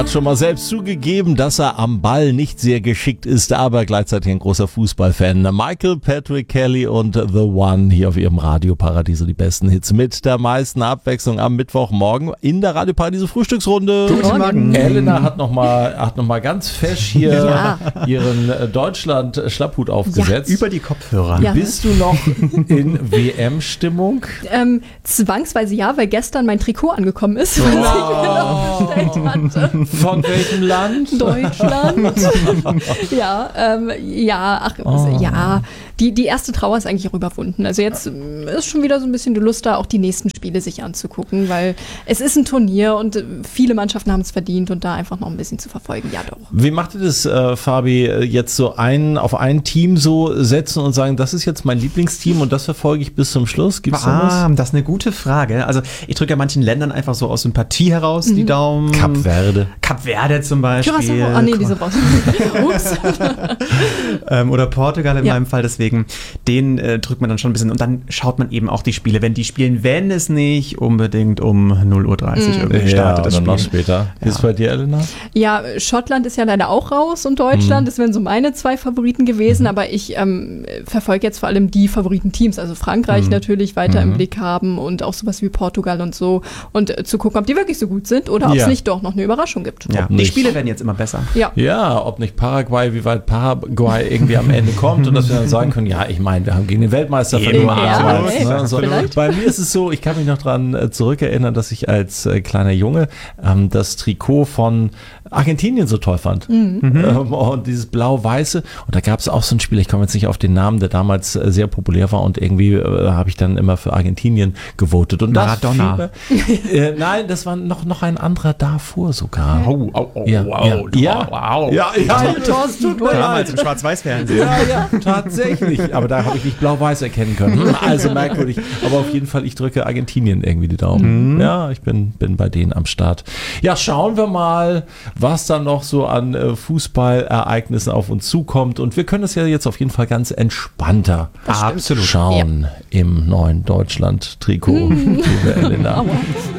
hat schon mal selbst zugegeben, dass er am Ball nicht sehr geschickt ist, aber gleichzeitig ein großer Fußballfan. Michael Patrick Kelly und The One hier auf ihrem Radioparadiese, die besten Hits mit der meisten Abwechslung am Mittwochmorgen in der Radioparadiese Frühstücksrunde. Guten Morgen. Elena hat noch mal ganz fesch hier ihren Deutschland-Schlapphut aufgesetzt. Ja, über die Kopfhörer. Ja. Bist du noch in WM-Stimmung? Zwangsweise ja, weil gestern mein Trikot angekommen ist, was ich bestellt hatte. Von welchem Land? Deutschland. Die erste Trauer ist eigentlich auch überwunden. Also jetzt ist schon wieder so ein bisschen die Lust da, auch die nächsten Spiele sich anzugucken, weil es ist ein Turnier und viele Mannschaften haben es verdient und da einfach noch ein bisschen zu verfolgen. Ja, doch. Wie macht ihr das, Fabi, jetzt so auf ein Team so setzen und sagen, das ist jetzt mein Lieblingsteam und das verfolge ich bis zum Schluss? Gibt's sowas? Das ist eine gute Frage. Also ich drücke ja manchen Ländern einfach so aus Sympathie heraus die Daumen. Kap Verde zum Beispiel. Die sind raus. Ups. Oder Portugal in meinem Fall, deswegen den drückt man dann schon ein bisschen und dann schaut man eben auch die Spiele, wenn die spielen, wenn es nicht unbedingt um 0:30 Uhr irgendwie startet das Spiel. Noch später. Wie ist es bei dir, Elena? Ja, Schottland ist ja leider auch raus und Deutschland, das wären so meine zwei Favoriten gewesen, aber ich verfolge jetzt vor allem die Favoritenteams, also Frankreich natürlich weiter im Blick haben und auch sowas wie Portugal und so und zu gucken, ob die wirklich so gut sind oder ob es nicht doch noch eine Überraschung gibt. Ja, die Spiele werden jetzt immer besser. Ja, ob nicht Paraguay, wie weit Paraguay irgendwie am Ende kommt und dass wir dann sagen können, ja, ich meine, wir haben gegen den Weltmeister verloren. Bei mir ist es so, ich kann mich noch daran zurückerinnern, dass ich als kleiner Junge das Trikot von Argentinien so toll fand. Und dieses blau-weiße. Und da gab es auch so ein Spiel, ich komme jetzt nicht auf den Namen, der damals sehr populär war und irgendwie habe ich dann immer für Argentinien gewotet. Und Maradona. Nein, das war noch ein anderer davor sogar. Wow. Tut mir damals im Schwarz-Weiß-Fernsehen. Ja, tatsächlich. Aber da habe ich nicht blau-weiß erkennen können. Also merkwürdig. Aber auf jeden Fall, ich drücke Argentinien irgendwie die Daumen. Ja, ich bin bei denen am Start. Ja, schauen wir mal, was dann noch so an Fußballereignissen auf uns zukommt. Und wir können das ja jetzt auf jeden Fall ganz entspannter schauen im neuen Deutschland-Trikot, liebe Elena.